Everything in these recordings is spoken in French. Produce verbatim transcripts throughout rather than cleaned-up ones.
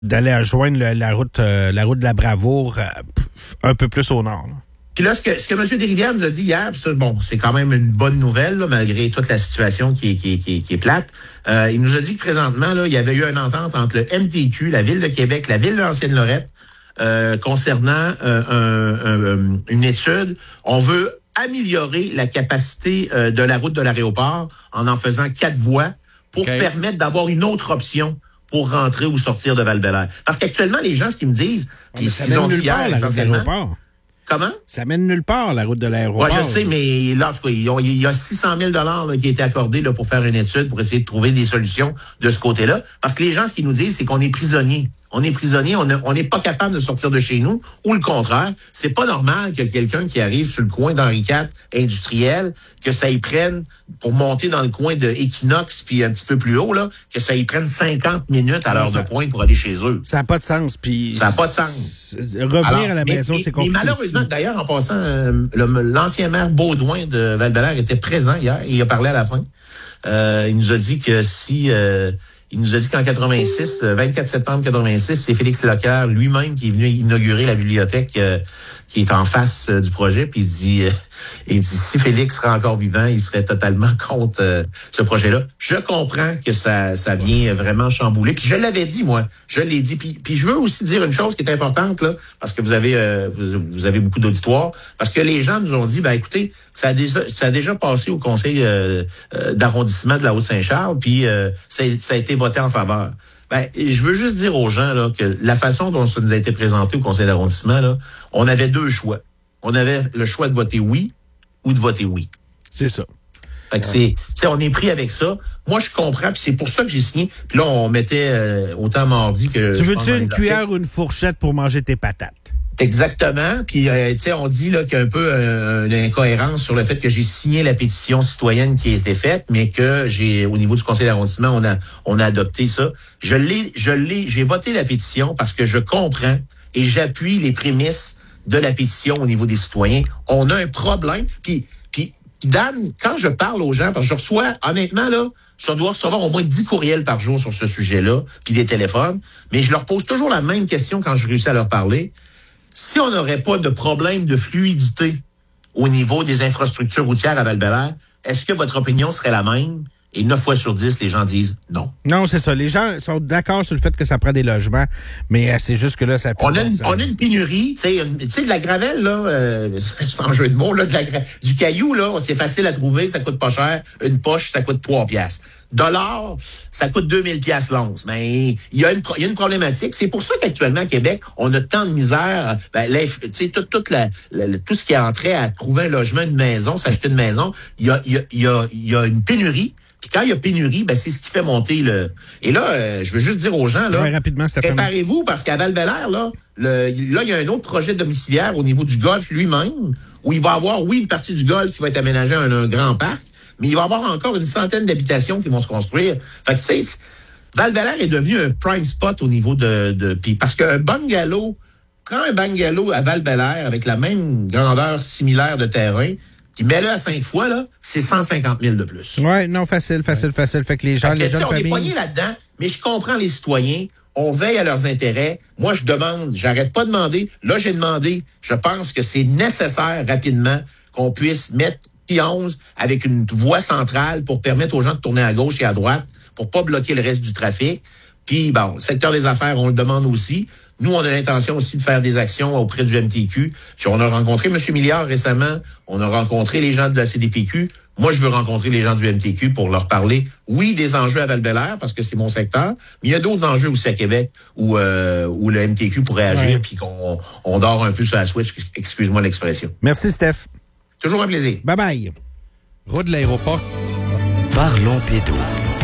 d'aller rejoindre le, la route euh, la route de la Bravoure euh, un peu plus au nord. Là. Puis là, ce que, ce que M. Desrivières nous a dit hier, ça, bon, c'est quand même une bonne nouvelle, là, malgré toute la situation qui est, qui est, qui est, qui est plate. Euh, il nous a dit que présentement, là, il y avait eu une entente entre le M T Q, la Ville de Québec, la Ville de l'Ancienne-Lorette, euh, concernant euh, un, un, une étude. On veut améliorer la capacité euh, de la route de l'aéroport en en faisant quatre voies pour okay. permettre d'avoir une autre option pour rentrer ou sortir de Val-Bélair. Parce qu'actuellement, les gens, ce qu'ils me disent, ouais, ce qu'ils ont dit hier, essentiellement... Comment? Ça mène nulle part, la route de l'aéroport. Oui, je sais, mais là, il y a six cent mille dollars là, qui a été accordé là, pour faire une étude, pour essayer de trouver des solutions de ce côté-là. Parce que les gens, ce qu'ils nous disent, c'est qu'on est prisonniers. On est prisonnier, on n'est pas capable de sortir de chez nous, ou le contraire. C'est pas normal que quelqu'un qui arrive sur le coin d'Henri quatre industriel, que ça y prenne, pour monter dans le coin de Equinox, puis un petit peu plus haut, là, que ça y prenne cinquante minutes à l'heure de pointe pour aller chez eux. Ça n'a pas de sens. Puis ça n'a pas de sens. Revenir Alors, à la mais, maison, mais, c'est compliqué. Mais malheureusement, d'ailleurs, en passant, euh, le, l'ancien maire Baudouin de Val-Bélair était présent hier, il a parlé à la fin. Euh, il nous a dit que si... Euh, Il nous a dit qu'en quatre-vingt-six, vingt-quatre septembre quatre-vingt-six, c'est Félix Leclerc lui-même qui est venu inaugurer la bibliothèque euh, qui est en face euh, du projet. Puis il dit, euh, il dit si Félix serait encore vivant, il serait totalement contre euh, ce projet-là. Je comprends que ça, ça vient vraiment chambouler. Puis je l'avais dit, moi, je l'ai dit. Puis, puis je veux aussi dire une chose qui est importante là, parce que vous avez, euh, vous, vous avez beaucoup d'auditoires, parce que les gens nous ont dit, ben écoutez, ça a déjà, ça a déjà passé au conseil euh, euh, d'arrondissement de la Haute-Saint-Charles, puis euh, ça, ça a été voté en faveur. Ben, je veux juste dire aux gens là que la façon dont ça nous a été présenté au conseil d'arrondissement, là, on avait deux choix. On avait le choix de voter oui ou de voter oui. C'est ça. Fait que c'est, c'est, on est pris avec ça. Moi, je comprends, puis c'est pour ça que j'ai signé. Puis là, on mettait euh, autant mardi que... Tu veux-tu une cuillère ou une fourchette pour manger tes patates? Exactement. Puis, euh, tu sais, on dit là qu'il y a un peu euh, une incohérence sur le fait que j'ai signé la pétition citoyenne qui a été faite, mais que j'ai, au niveau du conseil d'arrondissement, on a, on a adopté ça. Je l'ai, je l'ai, j'ai voté la pétition parce que je comprends et j'appuie les prémices de la pétition au niveau des citoyens. On a un problème. Puis, puis, Dan, quand je parle aux gens, parce que je reçois, honnêtement, là, je dois recevoir au moins dix courriels par jour sur ce sujet-là, puis des téléphones, mais je leur pose toujours la même question quand je réussis à leur parler. Si on n'aurait pas de problème de fluidité au niveau des infrastructures routières à Val-Bélair, est-ce que votre opinion serait la même? Et neuf fois sur dix, les gens disent non. Non, c'est ça. Les gens sont d'accord sur le fait que ça prend des logements, mais euh, c'est juste que là, ça on a, une, on a une pénurie. Tu sais, de la gravelle, là, euh, sans jeu de mots, là, de la, du caillou, là, c'est facile à trouver, ça coûte pas cher. Une poche, ça coûte trois piastres. De l'or, ça coûte deux mille piastres l'once. Mais il y a une, il y a une problématique. C'est pour ça qu'actuellement, à Québec, on a tant de misère. Ben, tu sais, tout, tout, la, la, tout ce qui a trait à trouver un logement, une maison, s'acheter une maison, il y a, il y a, il y a, il y a une pénurie. Puis quand il y a pénurie, ben c'est ce qui fait monter le... Et là, euh, je veux juste dire aux gens, là, ouais, rapidement, préparez-vous, parce qu'à Val-Bélair, là, le, là, il y a un autre projet domiciliaire au niveau du golf lui-même, où il va y avoir, oui, une partie du golf qui va être aménagée à un, un grand parc, mais il va y avoir encore une centaine d'habitations qui vont se construire. Fait que c'est... Val-Bélair est devenu un prime spot au niveau de... de puis parce qu'un bungalow, prends un bungalow à Val-Bélair avec la même grandeur similaire de terrain, puis mets-le à cinq fois, là, c'est cent cinquante mille de plus. Oui, non, facile, facile, ouais. facile. Fait que les gens, fait que, les jeunes familles... On est poignés là-dedans, mais je comprends les citoyens. On veille à leurs intérêts. Moi, je demande, j'arrête pas de demander. Là, j'ai demandé. Je pense que c'est nécessaire, rapidement, qu'on puisse mettre P onze avec une voie centrale pour permettre aux gens de tourner à gauche et à droite, pour pas bloquer le reste du trafic. Puis, bon, le secteur des affaires, on le demande aussi. Nous, on a l'intention aussi de faire des actions auprès du M T Q. On a rencontré M. Milliard récemment. On a rencontré les gens de la C D P Q. Moi, je veux rencontrer les gens du M T Q pour leur parler, oui, des enjeux à Val-Bélair, parce que c'est mon secteur, mais il y a d'autres enjeux aussi à Québec où, euh, où le M T Q pourrait agir, ouais. puis qu'on on dort un peu sur la switch. Excuse-moi l'expression. Merci, Steph. Toujours un plaisir. Bye-bye. Route de l'aéroport. Parlons Pédo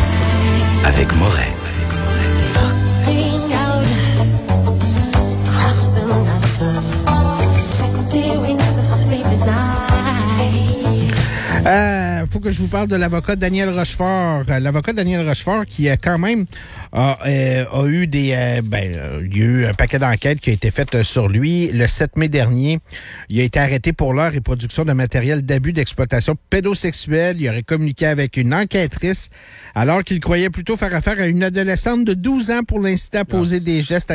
avec Moret. Euh, faut que que je vous parle de l'avocat Daniel Rochefort. Euh, L'avocat Daniel Rochefort qui a quand même a, euh, a eu des euh, ben euh, il y a eu un paquet d'enquêtes qui a été faites sur lui. Le sept mai dernier, il a été arrêté pour l'heure et production de matériel d'abus d'exploitation pédosexuelle. Il aurait communiqué avec une enquêtrice alors qu'il croyait plutôt faire affaire à une adolescente de douze ans pour l'inciter à poser des gestes